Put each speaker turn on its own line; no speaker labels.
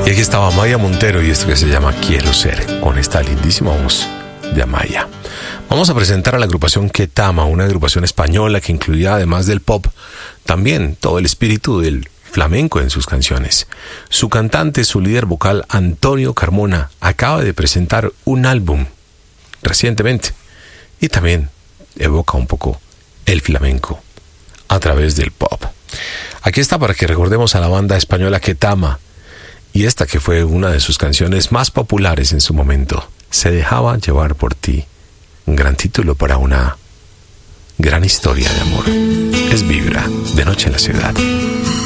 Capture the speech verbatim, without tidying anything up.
Y aquí estaba Amaya Montero y esto que se llama Quiero Ser, con esta lindísima voz de Amaya. Vamos a presentar a la agrupación Ketama, una agrupación española que incluía, además del pop, también todo el espíritu del flamenco en sus canciones. Su cantante, su líder vocal, Antonio Carmona, acaba de presentar un álbum recientemente y también evoca un poco el flamenco a través del pop. Aquí está para que recordemos a la banda española Ketama y esta que fue una de sus canciones más populares en su momento, Se dejaba llevar por ti. Un gran título para una gran historia de amor. Es Vibra, de Noche en la Ciudad.